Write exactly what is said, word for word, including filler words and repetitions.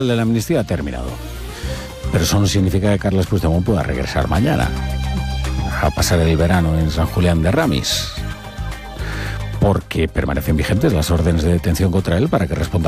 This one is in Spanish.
de la amnistía ha terminado. Pero eso no significa que Carles Puigdemont pueda regresar mañana a pasar el verano en San Julián de Ramis, porque permanecen vigentes las órdenes de detención contra él para que responda